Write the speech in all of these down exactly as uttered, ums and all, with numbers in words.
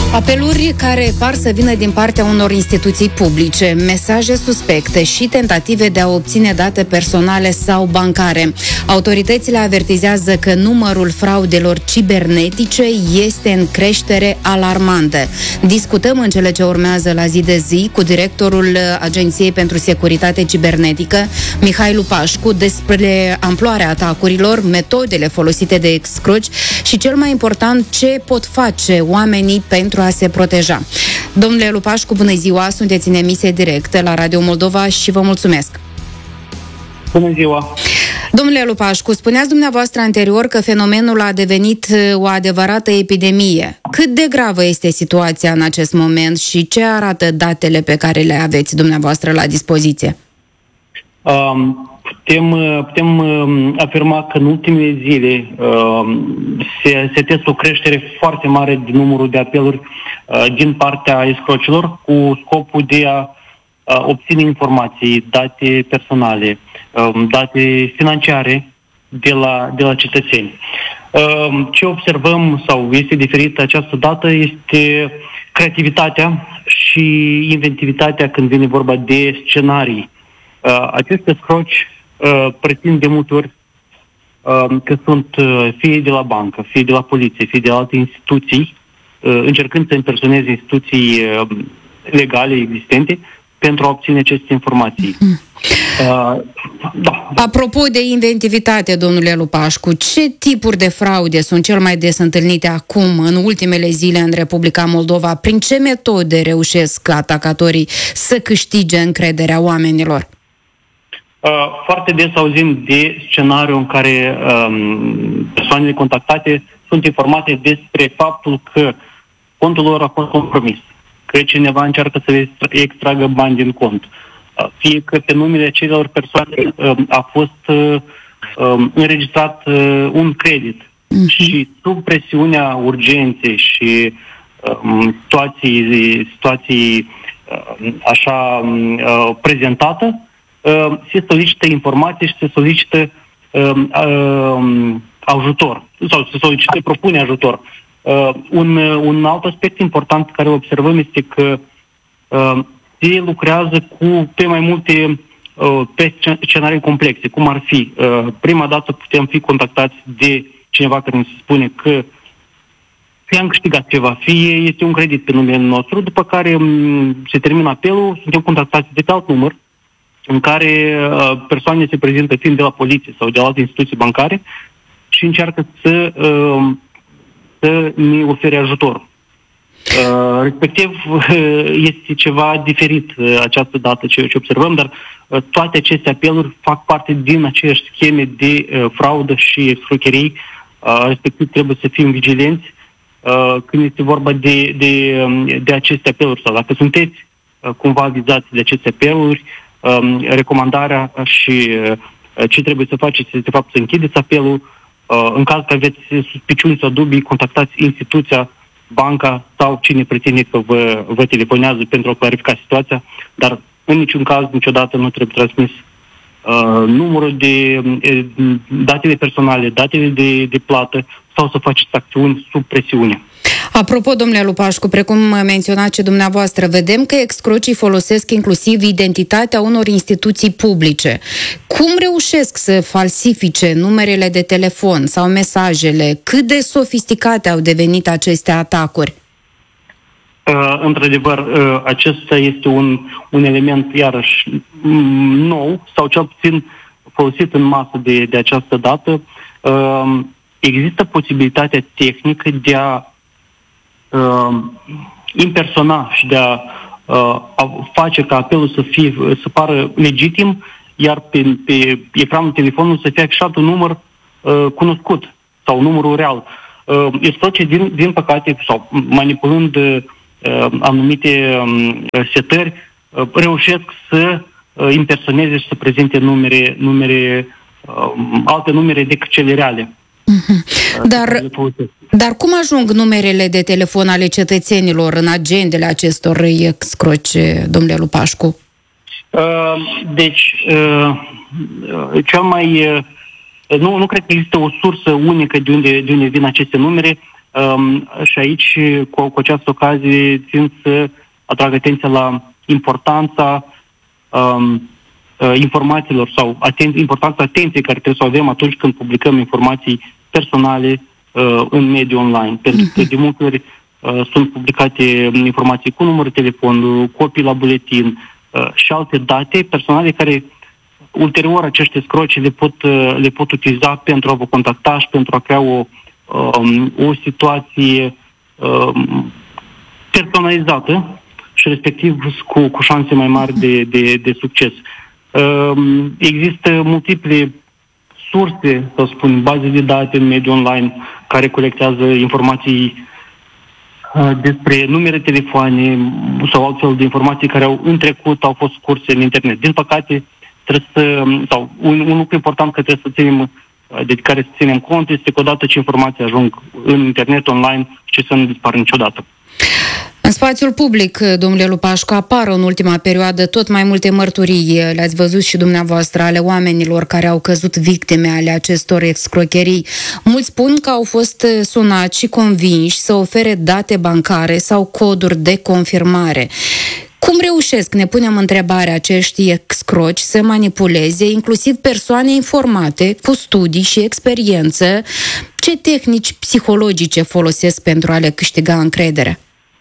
Apeluri care par să vină din partea unor instituții publice, mesaje suspecte și tentative de a obține date personale sau bancare. Autoritățile avertizează că numărul fraudelor cibernetice este în creștere alarmantă. Discutăm în cele ce urmează la zi de zi cu directorul Agenției pentru Securitate Cibernetică, Mihai Lupașcu, despre amploarea atacurilor, metodele folosite de excroci și, cel mai important, ce pot face oamenii pentru a se proteja. Domnule Lupașcu, bună ziua, sunteți în emisie directă la Radio Moldova și vă mulțumesc. Bună ziua! Domnule Lupașcu, spuneați dumneavoastră anterior că fenomenul a devenit o adevărată epidemie. Cât de gravă este situația în acest moment și ce arată datele pe care le aveți dumneavoastră la dispoziție? Um, putem, putem afirma că în ultimele zile um, se, se testă o creștere foarte mare din numărul de apeluri uh, din partea escrocilor cu scopul de a uh, obține informații, date personale, um, date financiare de la, de la cetățeni. Um, ce observăm sau este diferit această dată este creativitatea și inventivitatea când vine vorba de scenarii. Uh, aceste scroci uh, pretind de multe ori uh, că sunt uh, fie de la bancă, fie de la poliție, fie de la alte instituții, uh, încercând să impersoneze instituții uh, legale existente pentru a obține aceste informații. Uh, da. Apropo de inventivitate, domnule Lupașcu, ce tipuri de fraude sunt cel mai des întâlnite acum, în ultimele zile, în Republica Moldova? Prin ce metode reușesc atacatorii să câștige încrederea oamenilor? Uh, foarte des auzim de scenariu în care um, persoanele contactate sunt informate despre faptul că contul lor a fost compromis, că cineva încearcă să le extragă bani din cont, uh, fie că pe numele acelor persoane uh, a fost uh, um, înregistrat uh, un credit. Uh-huh. Și sub presiunea urgenței și um, situații, situații uh, așa uh, prezentată, Uh, se solicită informații și se solicită uh, uh, ajutor sau se solicită, propune ajutor. Uh, un, un alt aspect important care observăm este că uh, se lucrează cu pe mai multe uh, pe scenarii complexe, cum ar fi uh, prima dată putem fi contactați de cineva care ne spune că fie am câștigat ceva, fie este un credit pe numele nostru, după care um, se termină apelul, suntem contactați de pe alt număr în care uh, persoanele se prezintă fiind de la poliție sau de la alte instituții bancare și încearcă să, uh, să ne ofere ajutor. Uh, respectiv, uh, este ceva diferit uh, această dată ce, ce observăm, dar uh, toate aceste apeluri fac parte din aceeași scheme de uh, fraudă și escrocherii. Uh, respectiv, trebuie să fim vigilenți uh, când este vorba de, de, de aceste apeluri sau dacă sunteți uh, cumva vizați de aceste apeluri, Um, recomandarea și uh, ce trebuie să faceți este de fapt să închideți apelul. Uh, în caz că aveți suspiciuni sau dubii, contactați instituția, banca sau cine pretinde că vă, vă telefonează pentru a clarifica situația, dar în niciun caz, niciodată nu trebuie transmis uh, numărul de uh, datele personale, datele de, de plată sau să faceți acțiuni sub presiune. Apropo, domnule Lupașcu, precum menționați și dumneavoastră, vedem că excrocii folosesc inclusiv identitatea unor instituții publice. Cum reușesc să falsifice numerele de telefon sau mesajele? Cât de sofisticate au devenit aceste atacuri? Uh, într-adevăr, uh, acesta este un, un element iarăși nou sau cel puțin folosit în masă de, de această dată. Uh, există posibilitatea tehnică de a Uh, impersona și de a, uh, a face ca apelul să fie să pară legitim, iar pe, pe ecranul telefonului să fie afixat un număr uh, cunoscut sau numărul real. Uh, escrocii, din, din păcate, sau manipulând uh, anumite um, setări, uh, reușesc să uh, impersoneze și să prezinte numere, numere uh, alte numere decât cele reale. Dar, dar cum ajung numerele de telefon ale cetățenilor în agendele acestor excroci, domnule Lupașcu? Uh, deci, uh, cel mai... Uh, nu, nu cred că există o sursă unică de unde, de unde vin aceste numere. Um, și aici, cu, cu această ocazie, țin să atrag atenția la importanța um, uh, informațiilor sau aten- importanța atenției care trebuie să o avem atunci când publicăm informații personale uh, în mediul online. Pentru că de multe ori uh, sunt publicate informații cu număr de telefon, copii la buletin uh, și alte date personale care ulterior acești escroci le pot, uh, le pot utiliza pentru a vă contacta și pentru a crea o, um, o situație um, personalizată și respectiv cu, cu șanse mai mari de, de, de succes. Um, există multiple surse, să spun, baze de date în mediul online care colectează informații uh, despre numere de telefoane sau altfel de informații care au în trecut au fost curse în internet. Din păcate, trebuie să, sau un, un lucru important că trebuie să ținem, de care să ținem cont este că odată ce informații ajung în internet, online, și să nu dispară niciodată. În spațiul public, domnule Lupașcu, apar în ultima perioadă tot mai multe mărturii, le-ați văzut și dumneavoastră, ale oamenilor care au căzut victime ale acestor escrocherii. Mulți spun că au fost sunați și convinși să ofere date bancare sau coduri de confirmare. Cum reușesc, ne punem întrebarea, acești escroci să manipuleze inclusiv persoane informate, cu studii și experiență? Ce tehnici psihologice folosesc pentru a le câștiga încrederea?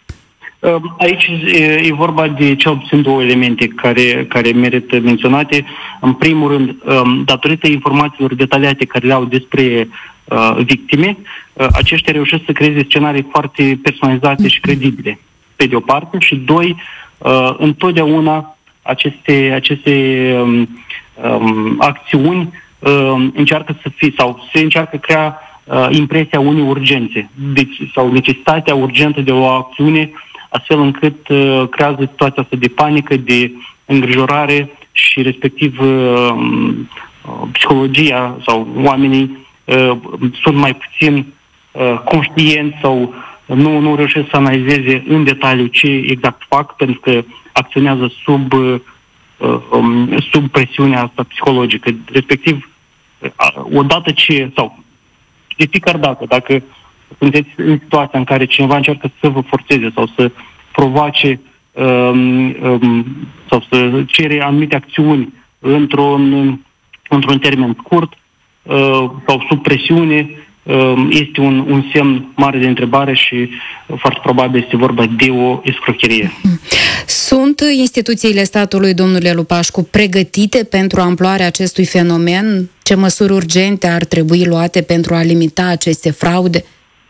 Aici e vorba de cel puțin două elemente care, care merită menționate. În primul rând, datorită informațiilor detaliate care le au despre uh, victime, uh, aceștia reușesc să creeze scenarii foarte personalizate și credibile, pe de o parte, și doi, uh, întotdeauna aceste, aceste um, um, acțiuni uh, încearcă să fie, sau se încearcă crea uh, impresia unei urgențe, deci, sau necesitatea urgentă de o acțiune, astfel încât uh, creează situația asta de panică, de îngrijorare și respectiv uh, uh, psihologia sau oamenii uh, sunt mai puțin uh, conștienți sau nu, nu reușesc să analizeze în detaliu ce exact fac, pentru că acționează sub, uh, um, sub presiunea asta psihologică. Respectiv, uh, odată ce, sau de fiecare dată, dacă sunteți în situația în care cineva încearcă să vă forțeze sau să provoace um, um, sau să cere anumite acțiuni într-un, într-un termen scurt uh, sau sub presiune, uh, este un, un semn mare de întrebare și foarte probabil este vorba de o escrocherie. Sunt instituțiile statului, domnule Lupașcu, pregătite pentru amploarea acestui fenomen? Ce măsuri urgente ar trebui luate pentru a limita aceste fraude?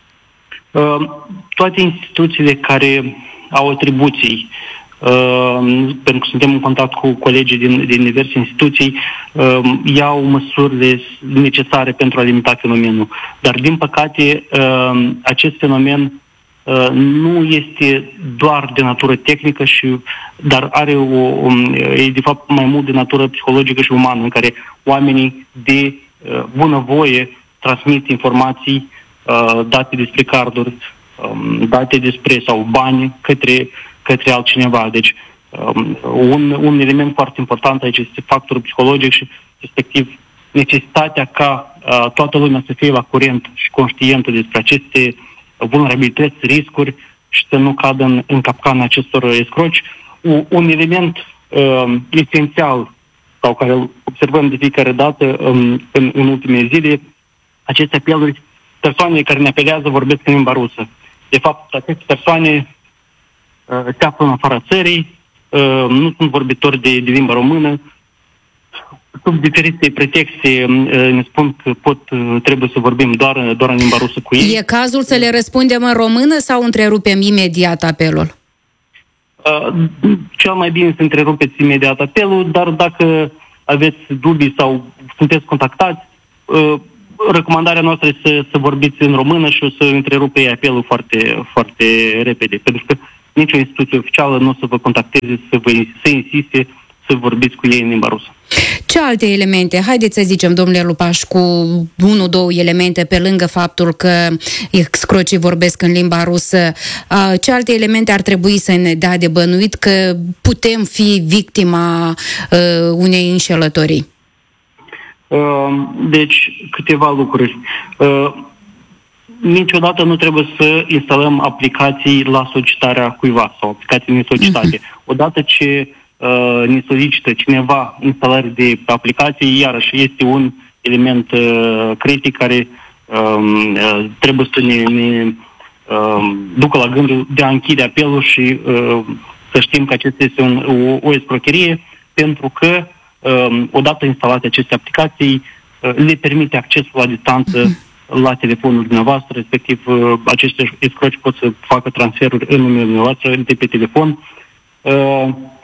Uh, toate instituțiile care au atribuții, uh, pentru că suntem în contact cu colegii din, din diverse instituții, uh, iau măsurile necesare pentru a limita fenomenul. Dar, din păcate, uh, acest fenomen uh, nu este doar de natură tehnică, și, dar are o, o, e de fapt mai mult de natură psihologică și umană, în care oamenii de uh, bunăvoie transmit informații, date despre carduri, date despre sau bani către, către altcineva. Deci un, un element foarte important aici este factorul psihologic și respectiv necesitatea ca toată lumea să fie la curent și conștientă despre aceste vulnerabilități, riscuri și să nu cadă în, în capcana acestor escroci. Un element uh, esențial sau care îl observăm de fiecare dată um, în, în ultimele zile, aceste apeluri, persoanele care ne apelează vorbesc în limba rusă. De fapt, aceste persoane uh, se află în afara țării, uh, nu sunt vorbitori de, de limba română, sub diferite pretexte uh, ne spun că pot, uh, trebuie să vorbim doar, doar în limba rusă cu ei. E cazul să le răspundem în română sau întrerupem imediat apelul? Uh, cel mai bine să întrerupeți imediat apelul, dar dacă aveți dubii sau sunteți contactați, uh, recomandarea noastră este să, să vorbiți în română și o să întrerupe apelul foarte, foarte repede, pentru că nicio instituție oficială nu o să vă contacteze să vă să insiste să vorbiți cu ei în limba rusă. Ce alte elemente, haideți să zicem, domnule Lupașcu, unu, două elemente pe lângă faptul că escrocii vorbesc în limba rusă, ce alte elemente ar trebui să ne dea de bănuit că putem fi victima unei înșelătorii? Deci, câteva lucruri. niciodată nu trebuie să instalăm aplicații la solicitarea cuiva sau aplicații nesolicitate. Uh-huh. Odată ce uh, ne solicită cineva instalare de aplicații, iarăși este un element uh, critic care um, uh, trebuie să ne, ne uh, ducă la gândul de a închide apelul și uh, să știm că acesta este un, o, o escrocherie, pentru că uh, odată instalate aceste aplicații uh, le permite accesul la distanță uh-huh. la telefonul dumneavoastră, respectiv uh, aceste escroci pot să facă transferuri în numele dumneavoastră de pe telefon. Uh,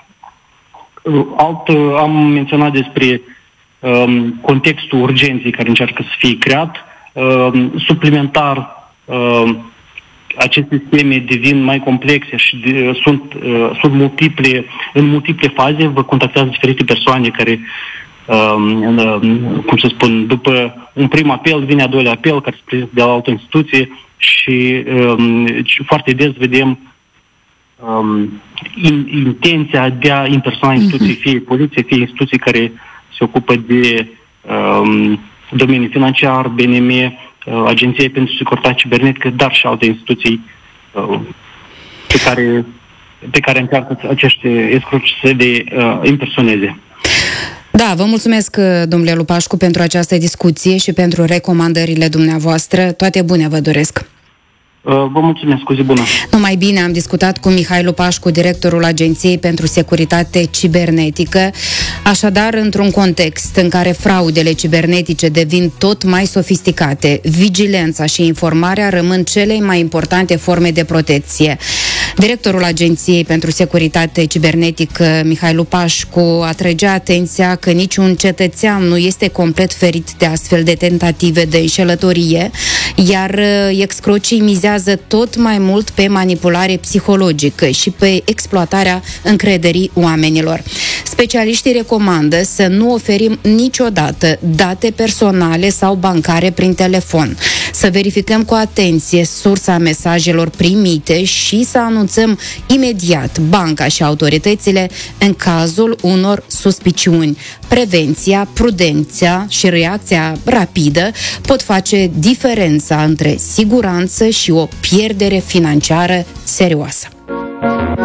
alt, uh, am menționat despre uh, contextul urgenței care încearcă să fie creat. Uh, suplimentar, uh, aceste scheme devin mai complexe și de, uh, sunt, uh, sunt multiple, în multiple faze. Vă contactează diferite persoane care Um, um, cum să spun, după un prim apel vine a doilea apel care se prezintă de la altă instituție și, um, și foarte des vedem um, in, intenția de a impersona instituții, fie poliție, fie instituții care se ocupă de um, domeniul financiar, B N M, uh, Agenția pentru Securitate Cibernetică, dar și alte instituții uh, pe care, pe care încearcă acești escroci să le uh, impersoneze. Da, vă mulțumesc, domnule Lupașcu, pentru această discuție și pentru recomandările dumneavoastră. Toate bune vă doresc! Vă mulțumesc, cu zi bună! Numai bine, am discutat cu Mihai Lupașcu, directorul Agenției pentru Securitate Cibernetică. Așadar, într-un context în care fraudele cibernetice devin tot mai sofisticate, vigilența și informarea rămân cele mai importante forme de protecție. Directorul Agenției pentru Securitate Cibernetică, Mihai Lupașcu, atrăgea atenția că niciun cetățean nu este complet ferit de astfel de tentative de înșelătorie, iar excrocii mizează tot mai mult pe manipulare psihologică și pe exploatarea încrederii oamenilor. Specialiștii recomandă să nu oferim niciodată date personale sau bancare prin telefon, să verificăm cu atenție sursa mesajelor primite și să anunțăm imediat banca și autoritățile în cazul unor suspiciuni. Prevenția, prudența și reacția rapidă pot face diferența între siguranță și o pierdere financiară serioasă.